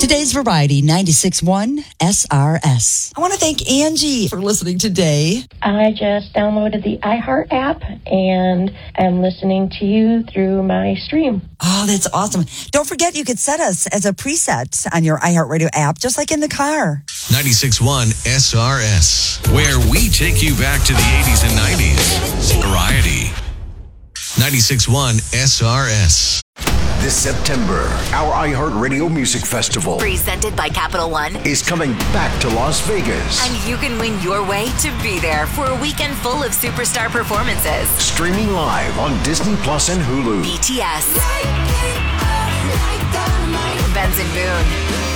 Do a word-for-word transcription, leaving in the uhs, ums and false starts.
Today's Variety, ninety-six point one S R S. I want to thank Angie for listening today. I just downloaded the iHeart app and am listening to you through my stream. Oh, that's awesome. Don't forget you could set us as a preset on your iHeartRadio app, just like in the car. ninety-six point one S R S, where we take you back to the eighties and nineties. Variety. ninety-six point one S R S. This September, our iHeartRadio Music Festival, presented by Capital One, is coming back to Las Vegas. And you can win your way to be there for a weekend full of superstar performances. Streaming live on Disney Plus and Hulu. B T S, Benson Boone,